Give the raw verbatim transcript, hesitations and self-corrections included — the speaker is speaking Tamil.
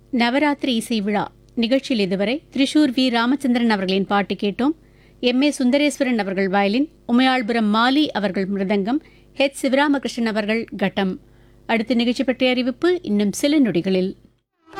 நவராத்திரி இசை விழா நிகழ்ச்சியில் இதுவரை திரிசூர் வி ராமச்சந்திரன் அவர்களின் பாட்டு கேட்டோம். எம் ஏ சுந்தரேஸ்வரன் அவர்கள் வயலின், உமையாள்புரம் மாலி அவர்கள் மிருதங்கம், ஹெச் சிவராமகிருஷ்ணன் அவர்கள் கட்டம். அடுத்த நிகழ்ச்சி பற்றிய அறிவிப்பு இன்னும் சில நொடிகளில்.